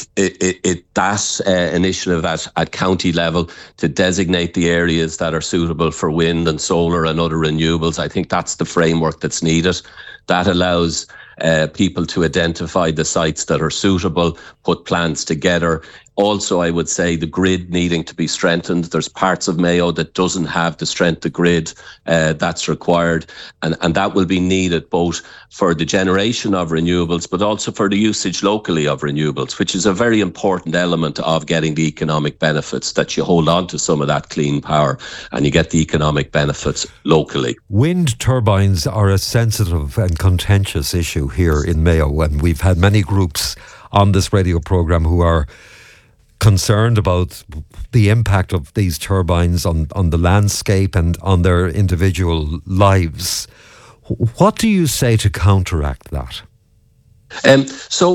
that initiative at county level to designate the areas that are suitable for wind and solar and other renewables, I think that's the framework that's needed. That allows people to identify the sites that are suitable, put plans together. Also, I would say the grid needing to be strengthened. There's parts of Mayo that doesn't have the strength of grid that's required. And that will be needed both for the generation of renewables, but also for the usage locally of renewables, which is a very important element of getting the economic benefits, that you hold on to some of that clean power and you get the economic benefits locally. Wind turbines are a sensitive and contentious issue here in Mayo, and we've had many groups on this radio programme who are concerned about the impact of these turbines on the landscape and on their individual lives. What do you say to counteract that? So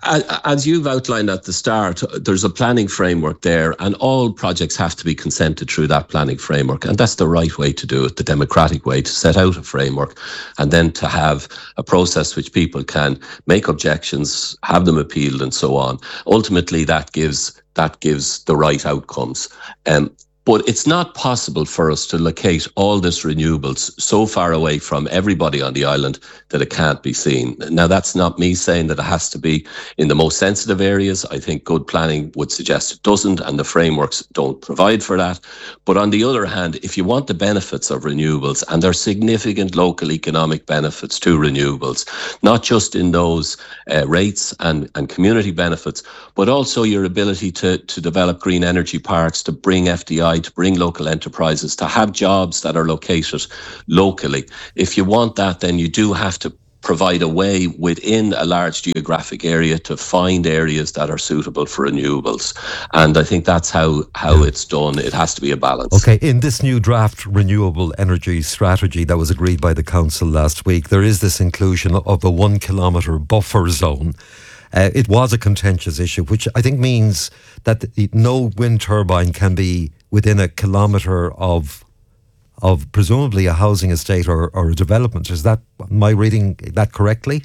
As you've outlined at the start, there's a planning framework there, and all projects have to be consented through that planning framework. And that's the right way to do it, the democratic way, to set out a framework and then to have a process which people can make objections, have them appealed and so on. Ultimately, that gives the right outcomes. But it's not possible for us to locate all this renewables so far away from everybody on the island that it can't be seen. Now, that's not me saying that it has to be in the most sensitive areas. I think good planning would suggest it doesn't, and the frameworks don't provide for that. But on the other hand, if you want the benefits of renewables, and there are significant local economic benefits to renewables, not just in those rates and community benefits, but also your ability to develop green energy parks, to bring FDI, to bring local enterprises, to have jobs that are located locally. If you want that, then you do have to provide a way within a large geographic area to find areas that are suitable for renewables. And I think that's how it's done. It has to be a balance. Okay, in this new draft renewable energy strategy that was agreed by the council last week, there is this inclusion of a 1 kilometre buffer zone. It was a contentious issue, which I think means that no wind turbine can be within a kilometre of presumably a housing estate or a development. Is that, am I reading that correctly?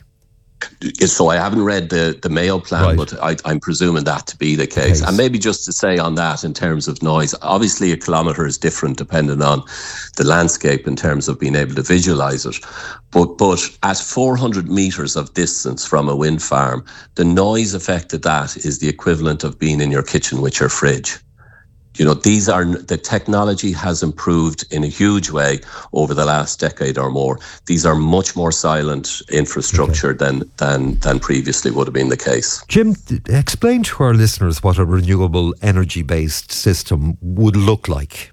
So I haven't read the Mayo plan, right, but I'm presuming that to be the case. And maybe just to say on that, in terms of noise, obviously a kilometre is different depending on the landscape in terms of being able to visualise it. But at 400 metres of distance from a wind farm, the noise effect of that is the equivalent of being in your kitchen with your fridge. You know, the technology has improved in a huge way over the last decade or more. These are much more silent infrastructure than previously would have been the case. Jim, explain to our listeners what a renewable energy-based system would look like.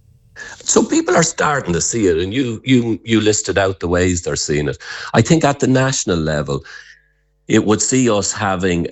So people are starting to see it, and you listed out the ways they're seeing it. I think at the national level, it would see us having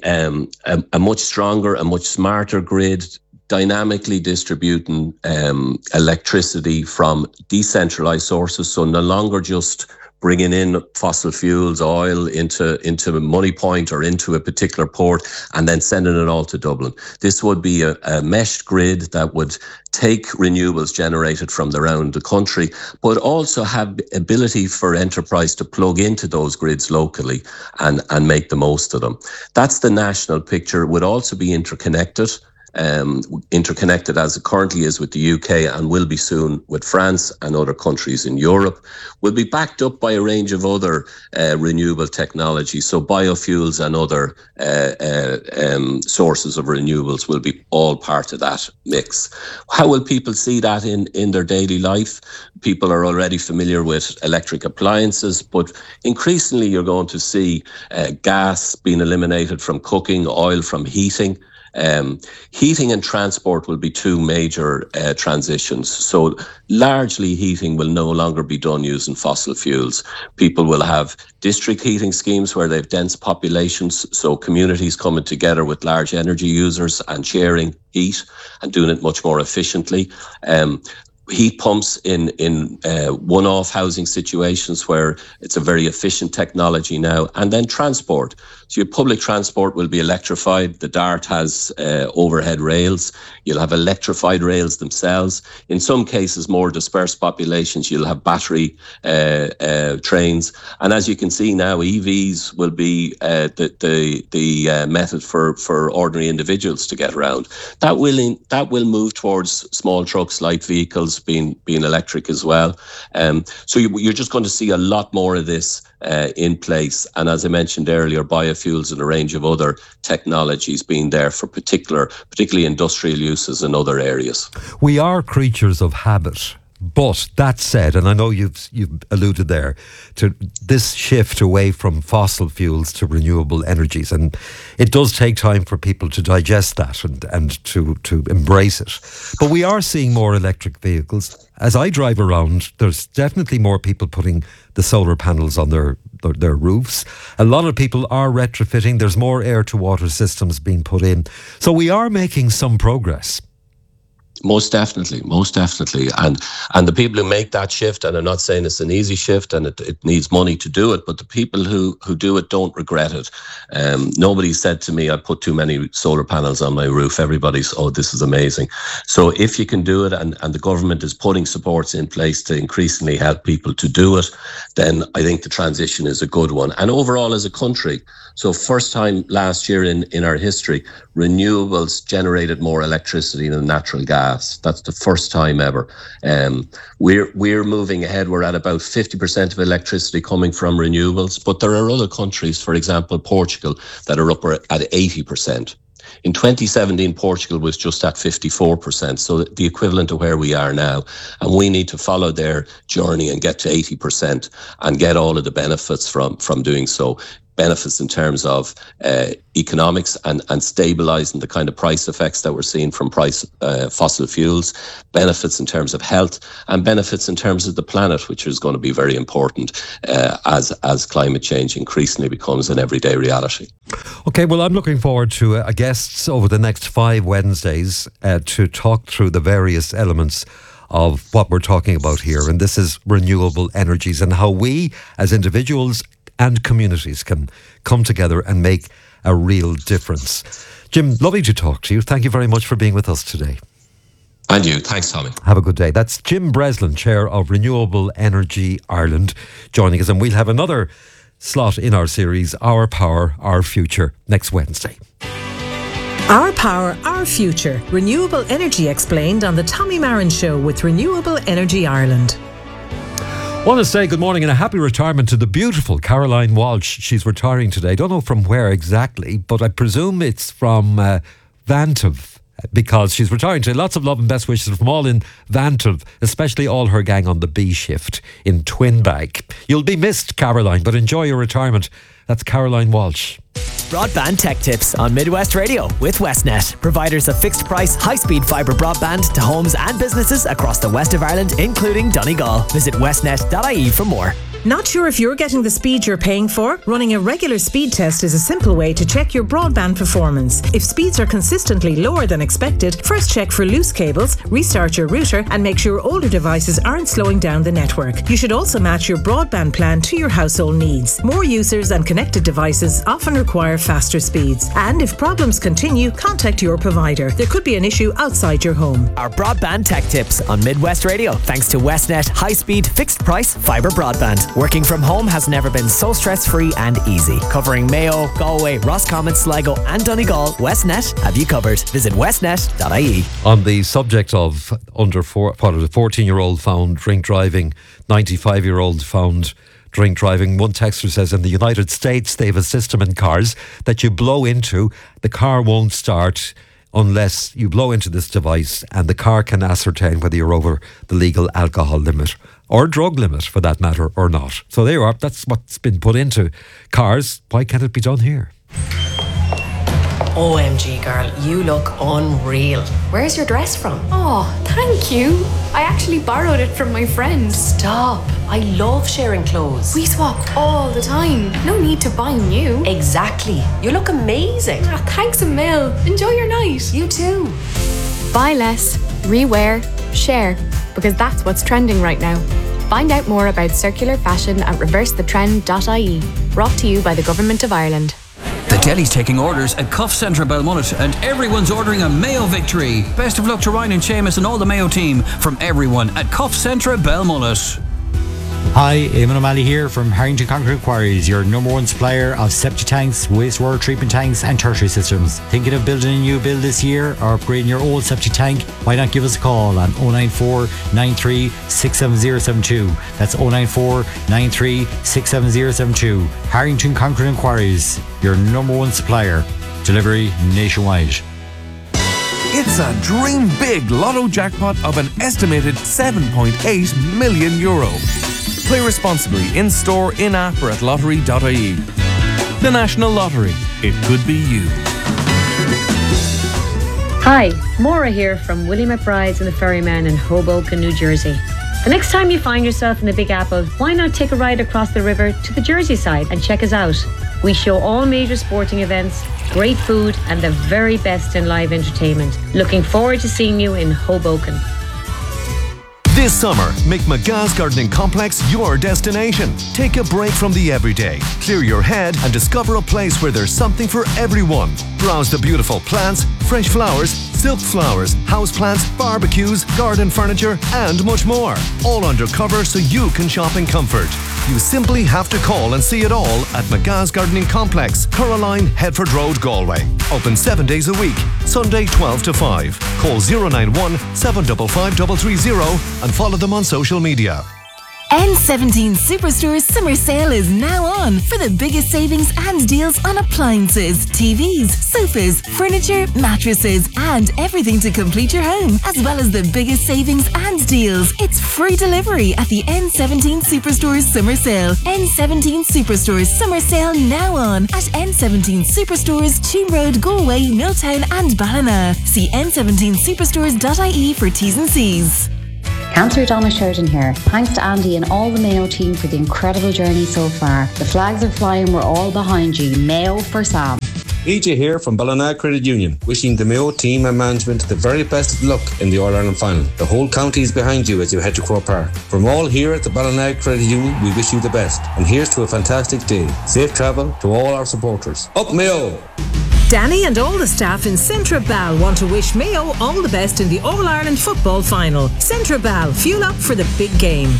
a much stronger, a much smarter grid, dynamically distributing electricity from decentralized sources, so no longer just bringing in fossil fuels, oil into Moneypoint or into a particular port and then sending it all to Dublin. This would be a meshed grid that would take renewables generated from around the country, but also have ability for enterprise to plug into those grids locally and make the most of them. That's the national picture. It would also be interconnected as it currently is with the UK and will be soon with France and other countries in Europe, will be backed up by a range of other renewable technologies. So biofuels and other sources of renewables will be all part of that mix. How will people see that in their daily life? People are already familiar with electric appliances, but increasingly you're going to see gas being eliminated from cooking, oil from heating. Heating and transport will be two major transitions. So largely heating will no longer be done using fossil fuels. People will have district heating schemes where they have dense populations, so communities coming together with large energy users and sharing heat and doing it much more efficiently. Heat pumps in one-off housing situations where it's a very efficient technology now, and then transport. So your public transport will be electrified. The DART has overhead rails. You'll have electrified rails themselves. In some cases, more dispersed populations, you'll have battery trains. And as you can see now, EVs will be the method for ordinary individuals to get around. That will move towards small trucks, light vehicles being electric as well. So you're just going to see a lot more of this in place. And as I mentioned earlier, biofuels and a range of other technologies being there for particularly industrial uses in other areas. We are creatures of habit. But that said, and I know you've alluded there to this shift away from fossil fuels to renewable energies, and it does take time for people to digest that and to embrace it. But we are seeing more electric vehicles. As I drive around, there's definitely more people putting the solar panels on their roofs. A lot of people are retrofitting. There's more air to water systems being put in. So we are making some progress. Most definitely, and the people who make that shift, and I'm not saying it's an easy shift, and it needs money to do it, but the people who do it don't regret it. Nobody said to me, I put too many solar panels on my roof. Everybody's, oh, this is amazing. So if you can do it, and the government is putting supports in place to increasingly help people to do it, then I think the transition is a good one. And overall as a country, so first time last year in our history, renewables generated more electricity than natural gas. That's the first time ever. We're moving ahead. We're at about 50% of electricity coming from renewables, but there are other countries, for example, Portugal, that are up at 80%. In 2017, Portugal was just at 54%, so the equivalent of where we are now. And we need to follow their journey and get to 80% and get all of the benefits from doing so. Benefits in terms of economics and stabilising the kind of price effects that we're seeing from fossil fuels, benefits in terms of health, and benefits in terms of the planet, which is going to be very important as climate change increasingly becomes an everyday reality. Okay, well, I'm looking forward to guests over the next 5 Wednesdays to talk through the various elements of what we're talking about here. And this is renewable energies and how we as individuals and communities can come together and make a real difference. Jim, lovely to talk to you. Thank you very much for being with us today. And you. Thanks, Tommy. Have a good day. That's Jim Breslin, Chair of Renewable Energy Ireland, joining us. And we'll have another slot in our series, Our Power, Our Future, next Wednesday. Our Power, Our Future. Renewable energy explained on the Tommy Marin Show with Renewable Energy Ireland. I want to say good morning and a happy retirement to the beautiful Caroline Walsh. She's retiring today. I don't know from where exactly, but I presume it's from Vantov, because she's retiring today. Lots of love and best wishes from all in Vantov, especially all her gang on the B shift in Twinbag. You'll be missed, Caroline, but enjoy your retirement. That's Caroline Walsh. Broadband Tech Tips on Midwest Radio with Westnet, providers of fixed price, high-speed fibre broadband to homes and businesses across the west of Ireland, including Donegal. Visit westnet.ie for more. Not sure if you're getting the speed you're paying for? Running a regular speed test is a simple way to check your broadband performance. If speeds are consistently lower than expected, first check for loose cables, restart your router, and make sure older devices aren't slowing down the network. You should also match your broadband plan to your household needs. More users and connected devices often require faster speeds. And if problems continue, contact your provider. There could be an issue outside your home. Our Broadband Tech Tips on Midwest Radio, thanks to Westnet high-speed, fixed-price fibre broadband. Working from home has never been so stress-free and easy. Covering Mayo, Galway, Roscommon, Sligo and Donegal, Westnet have you covered. Visit westnet.ie. On the subject of a 14-year-old found drink driving, 95-year-old found drink driving. One texter says in the United States they have a system in cars that you blow into, the car won't start unless you blow into this device, and the car can ascertain whether you're over the legal alcohol limit or drug limit for that matter or not. So there you are. That's what's been put into cars. Why can't it be done here? OMG girl, you look unreal. Where's your dress from? Oh, thank you. I actually borrowed it from my friend. Stop. I love sharing clothes. We swap all the time. No need to buy new. Exactly. You look amazing. Oh, thanks a mil. Enjoy your night. You too. Buy less, rewear, share, because that's what's trending right now. Find out more about circular fashion at reversethetrend.ie. Brought to you by the Government of Ireland. The deli's taking orders at Cuff Centre Belmullet, and everyone's ordering a Mayo victory. Best of luck to Ryan and Seamus and all the Mayo team from everyone at Cuff Centre Belmullet. Hi, Eamon O'Malley here from Harrington Concrete Quarries, your number one supplier of septic tanks, wastewater treatment tanks and tertiary systems. Thinking of building a new build this year or upgrading your old septic tank? Why not give us a call on 094 93 67072. That's 094 93 67072. Harrington Concrete Quarries, your number one supplier. Delivery nationwide. It's a dream big lotto jackpot of an estimated €7.8 million. Play responsibly in store, in app or at lottery.ie. The National Lottery. It could be you. Hi, Maura here from Willie McBride's and the Ferryman in Hoboken, New Jersey. The next time you find yourself in the Big Apple, why not take a ride across the river to the Jersey side and check us out? We show all major sporting events, great food and the very best in live entertainment. Looking forward to seeing you in Hoboken. This summer, make McGa's Gardening Complex your destination. Take a break from the everyday, clear your head and discover a place where there's something for everyone. Browse the beautiful plants, fresh flowers, silk flowers, houseplants, barbecues, garden furniture and much more. All under cover so you can shop in comfort. You simply have to call and see it all at McGa's Gardening Complex, Coraline, Headford Road, Galway. Open 7 days a week, Sunday 12 to 5. Call 091 755 330 and follow them on social media. N17 Superstore's summer sale is now on for the biggest savings and deals on appliances, TVs, sofas, furniture, mattresses, and everything to complete your home, as well as the biggest savings and deals. It's free delivery at the N17 Superstore's summer sale. N17 Superstore's summer sale now on at N17 Superstores, Tuam Road, Galway, Milltown, and Ballina. See n17superstores.ie for T's and C's. Councillor Donna Sheridan here. Thanks to Andy and all the Mayo team for the incredible journey so far. The flags are flying, we're all behind you. Mayo for Sam. EJ here from Ballina Credit Union, wishing the Mayo team and management the very best of luck in the All-Ireland final. The whole county is behind you as you head to Croke Park. From all here at the Ballina Credit Union, we wish you the best. And here's to a fantastic day. Safe travel to all our supporters. Up Mayo! Danny and all the staff in Centra Bal want to wish Mayo all the best in the All-Ireland football final. Centra Bal, fuel up for the big game.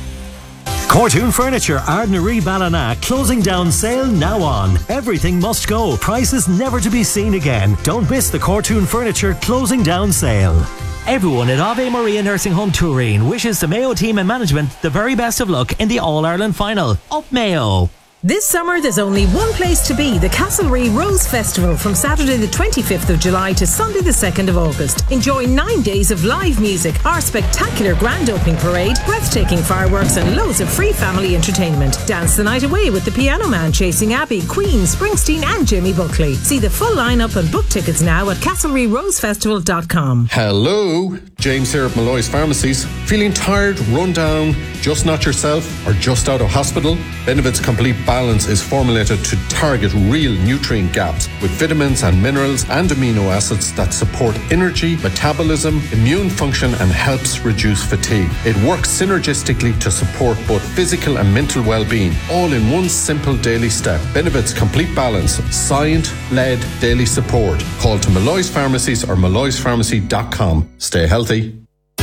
Cortoon Furniture, Ardnaree Ballina, closing down sale now on. Everything must go. Prices never to be seen again. Don't miss the Cortoon Furniture closing down sale. Everyone at Ave Maria Nursing Home Turin wishes the Mayo team and management the very best of luck in the All-Ireland final. Up Mayo! This summer, there's only one place to be, the Castlereagh Rose Festival from Saturday the 25th of July to Sunday the 2nd of August. Enjoy 9 days of live music, our spectacular grand opening parade, breathtaking fireworks and loads of free family entertainment. Dance the night away with the Piano Man, Chasing Abbey, Queen, Springsteen and Jimmy Buckley. See the full lineup and book tickets now at castlereaghrosefestival.com. Hello, James here at Malloy's Pharmacies. Feeling tired, run down, just not yourself or just out of hospital? Benefit's Complete Balance is formulated to target real nutrient gaps with vitamins and minerals and amino acids that support energy, metabolism, immune function and helps reduce fatigue. It works synergistically to support both physical and mental well-being, all in one simple daily step. Benefit's Complete Balance, science-led daily support. Call to Malloy's Pharmacies or malloyspharmacy.com. Stay healthy.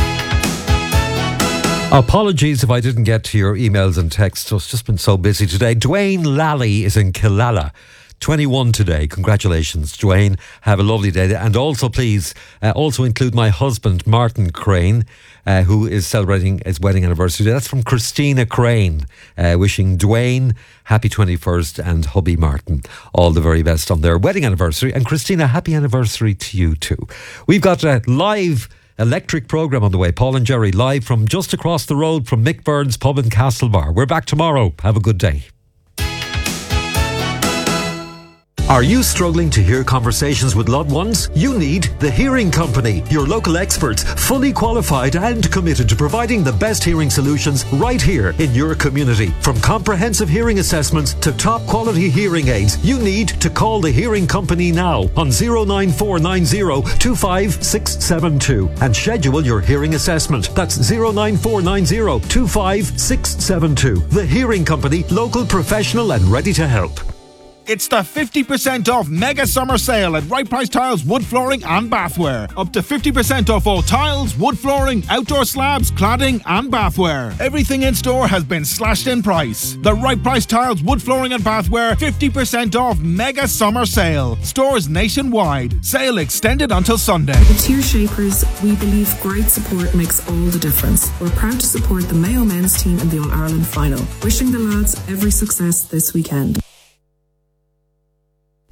Apologies if I didn't get to your emails and texts. It's just been so busy today. Dwayne Lally is in Killala. 21 today. Congratulations, Dwayne. Have a lovely day. And also, please, also include my husband, Martin Crane, who is celebrating his wedding anniversary today. That's from Christina Crane. Wishing Dwayne happy 21st and hubby Martin all the very best on their wedding anniversary. And Christina, happy anniversary to you too. We've got a live electric programme on the way. Paul and Jerry live from just across the road from Mick Byrne's Pub and Castlebar. We're back tomorrow. Have a good day. Are you struggling to hear conversations with loved ones? You need The Hearing Company, your local experts, fully qualified and committed to providing the best hearing solutions right here in your community. From comprehensive hearing assessments to top quality hearing aids, you need to call The Hearing Company now on 09490 25672 and schedule your hearing assessment. That's 09490 25672. The Hearing Company, local, professional and ready to help. It's the 50% off mega summer sale at Right Price Tiles, wood flooring and bathware. Up to 50% off all tiles, wood flooring, outdoor slabs, cladding and bathware. Everything in store has been slashed in price. The Right Price Tiles, wood flooring and bathware 50% off mega summer sale. Stores nationwide. Sale extended until Sunday. At Tear Shapers, we believe great support makes all the difference. We're proud to support the Mayo men's team in the All-Ireland final. Wishing the lads every success this weekend.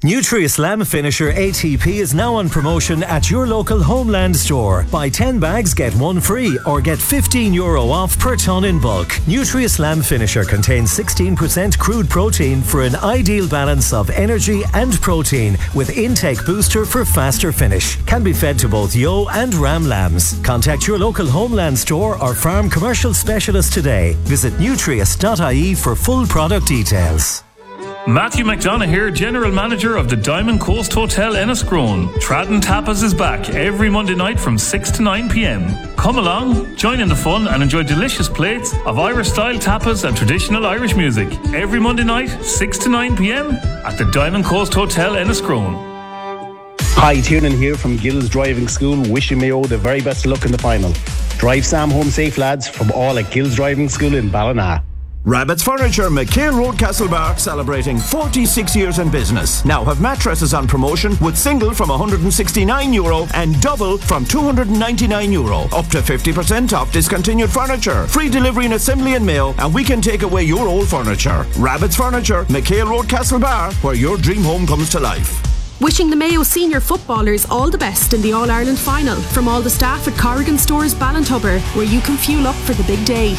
Nutri-Slam Finisher ATP is now on promotion at your local Homeland store. Buy 10 bags, get 1 free, or get €15 off per tonne in bulk. Nutri-Slam Finisher contains 16% crude protein for an ideal balance of energy and protein, with intake booster for faster finish. Can be fed to both ewe and ram lambs. Contact your local Homeland store or farm commercial specialist today. Visit nutrius.ie for full product details. Matthew McDonough here, General Manager of the Diamond Coast Hotel Enniscrone. Tradden Tapas is back every Monday night from 6 to 9 p.m. Come along, join in the fun and enjoy delicious plates of Irish-style tapas and traditional Irish music. Every Monday night, 6 to 9 p.m. at the Diamond Coast Hotel Enniscrone. Hi, Tiernan here from Gills Driving School, wishing Mayo the very best luck in the final. Drive Sam home safe, lads, from all at Gills Driving School in Ballina. Rabbit's Furniture, McHale Road, Castlebar, celebrating 46 years in business. Now have mattresses on promotion with single from €169 and double from €299. Up to 50% off discontinued furniture. Free delivery and assembly in Mayo, and we can take away your old furniture. Rabbit's Furniture, McHale Road, Castlebar, where your dream home comes to life. Wishing the Mayo senior footballers all the best in the All-Ireland final from all the staff at Corrigan Stores Ballintubber, where you can fuel up for the big day.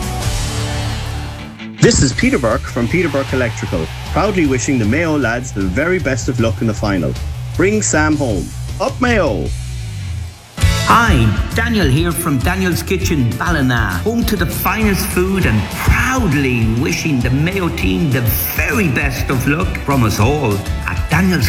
This is Peter Burke from Peter Burke Electrical, proudly wishing the Mayo lads the very best of luck in the final. Bring Sam home. Up Mayo! Hi, Daniel here from Daniel's Kitchen, Ballina, home to the finest food and proudly wishing the Mayo team the very best of luck from us all at Daniel's